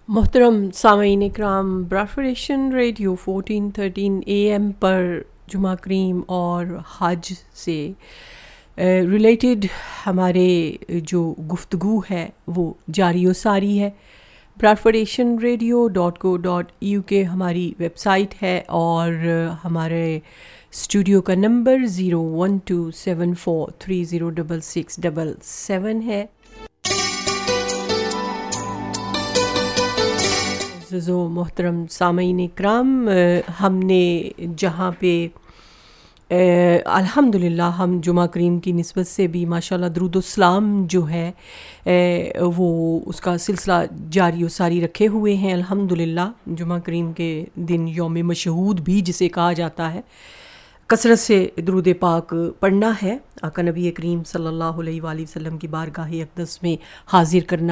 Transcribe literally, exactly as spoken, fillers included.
मोहतरम सामीन इकराम, broadcasting radio fourteen thirteen A M पर जुमा करीम और हज से रिलेटेड हमारे जो गुफ्तगू है वो जारी व सारी है। Broadcasting radio dot co dot U के हमारी वेबसाइट है और हमारे स्टूडियो का number zero one two seven four three zero double six double seven है। अज़ीज़ो मोहतरम सामीन इकराम, हमने जहाँ पे अल्हम्दुलिल्लाह हम जुमा करीम की निस्बत से भी माशाल्लाह दरूदुस्सलाम जो है ए, वो उसका सिलसिला जारी व सारी रखे हुए हैं। अल्हम्दुलिल्लाह जुमा करीम के दिन यौम मशहूद भी जिसे कहा जाता है, कसरत से दरूद पाक पढ़ना है, आका नबी करीम सल्लल्लाहु अलैहि वसल्लम की बारगाह अक़दस में हाजिर करना